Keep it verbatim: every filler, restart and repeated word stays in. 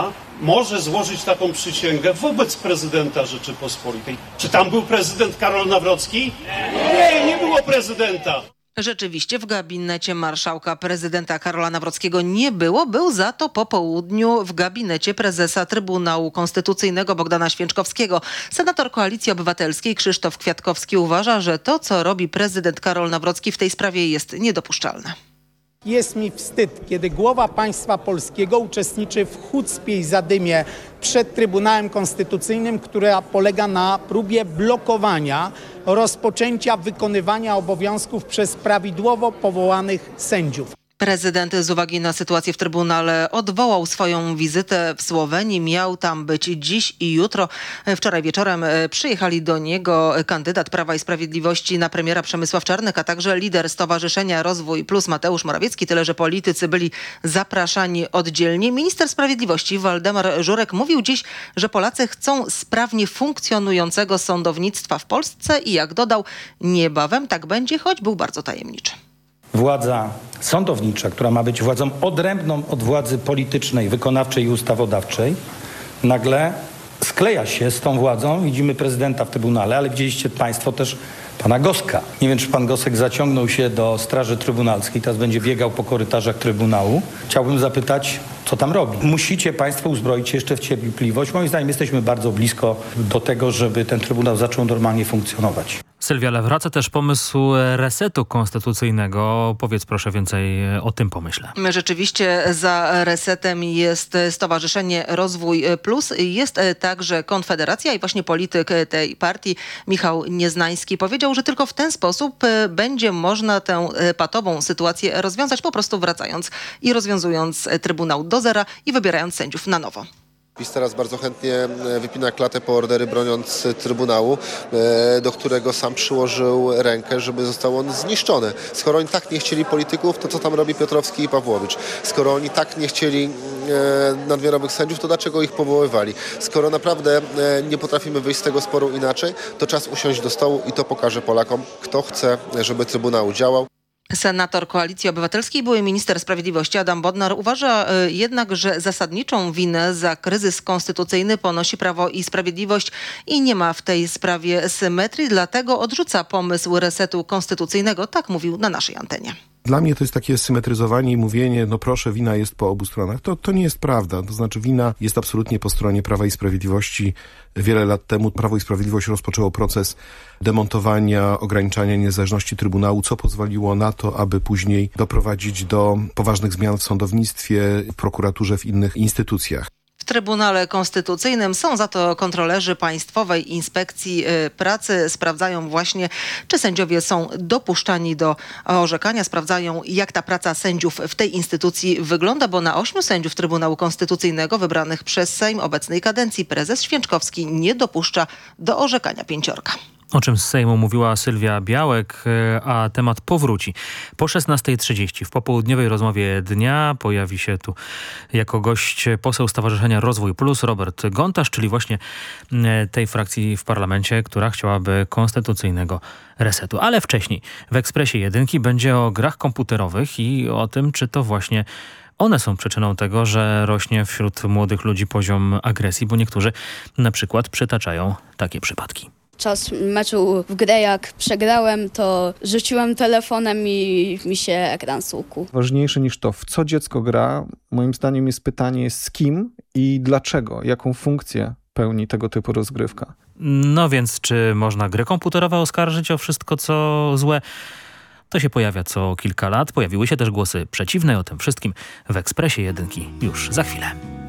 Duda może złożyć taką przysięgę wobec prezydenta Rzeczypospolitej. Czy tam był prezydent Karol Nawrocki? Nie, nie było prezydenta. Rzeczywiście w gabinecie marszałka prezydenta Karola Nawrockiego nie było, był za to po południu w gabinecie prezesa Trybunału Konstytucyjnego Bogdana Święczkowskiego. Senator Koalicji Obywatelskiej Krzysztof Kwiatkowski uważa, że to, co robi prezydent Karol Nawrocki w tej sprawie, jest niedopuszczalne. Jest mi wstyd, kiedy głowa państwa polskiego uczestniczy w hucpie i zadymie przed Trybunałem Konstytucyjnym, która polega na próbie blokowania rozpoczęcia wykonywania obowiązków przez prawidłowo powołanych sędziów. Prezydent z uwagi na sytuację w Trybunale odwołał swoją wizytę w Słowenii. Miał tam być dziś i jutro. Wczoraj wieczorem przyjechali do niego kandydat Prawa i Sprawiedliwości na premiera Przemysław Czarnek, a także lider Stowarzyszenia Rozwój Plus Mateusz Morawiecki. Tyle, że politycy byli zapraszani oddzielnie. Minister Sprawiedliwości Waldemar Żurek mówił dziś, że Polacy chcą sprawnie funkcjonującego sądownictwa w Polsce i jak dodał, niebawem tak będzie, choć był bardzo tajemniczy. Władza sądownicza, która ma być władzą odrębną od władzy politycznej, wykonawczej i ustawodawczej, nagle skleja się z tą władzą. Widzimy prezydenta w Trybunale, ale widzieliście państwo też pana Goska. Nie wiem, czy pan Gosek zaciągnął się do Straży Trybunalskiej, teraz będzie biegał po korytarzach Trybunału. Chciałbym zapytać, co tam robi. Musicie państwo uzbroić się jeszcze w cierpliwość. Moim zdaniem jesteśmy bardzo blisko do tego, żeby ten Trybunał zaczął normalnie funkcjonować. Sylwia, ale wraca też pomysł resetu konstytucyjnego. Powiedz proszę więcej o tym pomyśle. Rzeczywiście za resetem jest Stowarzyszenie Rozwój Plus. Jest także Konfederacja i właśnie polityk tej partii Michał Nieznański powiedział, że tylko w ten sposób będzie można tę patową sytuację rozwiązać, po prostu wracając i rozwiązując Trybunał do zera i wybierając sędziów na nowo. PiS teraz bardzo chętnie wypina klatę po ordery, broniąc Trybunału, do którego sam przyłożył rękę, żeby został on zniszczony. Skoro oni tak nie chcieli polityków, to co tam robi Piotrowski i Pawłowicz? Skoro oni tak nie chcieli nadmiarowych sędziów, to dlaczego ich powoływali? Skoro naprawdę nie potrafimy wyjść z tego sporu inaczej, to czas usiąść do stołu i to pokaże Polakom, kto chce, żeby Trybunał działał. Senator Koalicji Obywatelskiej, były minister sprawiedliwości Adam Bodnar uważa jednak, że zasadniczą winę za kryzys konstytucyjny ponosi Prawo i Sprawiedliwość i nie ma w tej sprawie symetrii, dlatego odrzuca pomysł resetu konstytucyjnego, tak mówił na naszej antenie. Dla mnie to jest takie symetryzowanie i mówienie, no proszę, wina jest po obu stronach. To, to nie jest prawda. To znaczy wina jest absolutnie po stronie Prawa i Sprawiedliwości. Wiele lat temu Prawo i Sprawiedliwość rozpoczęło proces demontowania, ograniczania niezależności Trybunału, co pozwoliło na to, aby później doprowadzić do poważnych zmian w sądownictwie, w prokuraturze, w innych instytucjach. W Trybunale Konstytucyjnym są za to kontrolerzy Państwowej Inspekcji Pracy. Sprawdzają właśnie, czy sędziowie są dopuszczani do orzekania. Sprawdzają, jak ta praca sędziów w tej instytucji wygląda, bo na ośmiu sędziów Trybunału Konstytucyjnego wybranych przez Sejm obecnej kadencji prezes Święczkowski nie dopuszcza do orzekania pięciorga. O czym z Sejmu mówiła Sylwia Białek, a temat powróci. Po szesnastej trzydzieści w popołudniowej rozmowie dnia pojawi się tu jako gość poseł Stowarzyszenia Rozwój Plus Robert Gontarz, czyli właśnie tej frakcji w parlamencie, która chciałaby konstytucyjnego resetu. Ale wcześniej w Ekspresie Jedynki będzie o grach komputerowych i o tym, czy to właśnie one są przyczyną tego, że rośnie wśród młodych ludzi poziom agresji, bo niektórzy na przykład przytaczają takie przypadki. Czas meczu w grę, jak przegrałem, to rzuciłem telefonem i mi się ekran słukł. Ważniejsze niż to, w co dziecko gra, moim zdaniem jest pytanie z kim i dlaczego, jaką funkcję pełni tego typu rozgrywka. No więc czy można gry komputerowe oskarżyć o wszystko, co złe? To się pojawia co kilka lat. Pojawiły się też głosy przeciwne, o tym wszystkim w Ekspresie Jedynki już za chwilę.